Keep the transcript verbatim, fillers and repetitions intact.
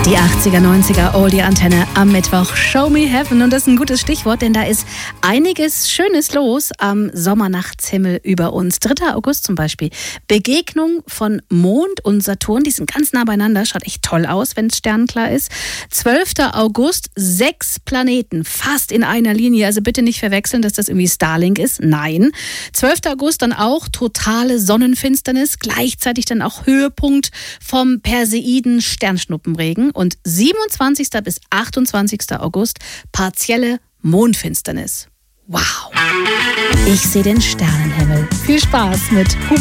Die achtziger, neunziger Oldie-Antenne am Mittwoch. Show me heaven. Und das ist ein gutes Stichwort, denn da ist einiges Schönes los am Sommernachtshimmel über uns. dritter August zum Beispiel. Begegnung von Mond und Saturn. Die sind ganz nah beieinander. Schaut echt toll aus, wenn es sternenklar ist. zwölfter August. Sechs Planeten. Fast in einer Linie. Also bitte nicht verwechseln, dass das irgendwie Starlink ist. Nein. zwölfter August dann auch totale Sonnenfinsternis. Gleichzeitig dann auch Höhepunkt vom Perseiden Sternschnuppenregen. Und siebenundzwanzigster bis achtundzwanzigster August partielle Mondfinsternis. Wow. Ich sehe den Sternenhimmel. Viel Spaß mit Hubert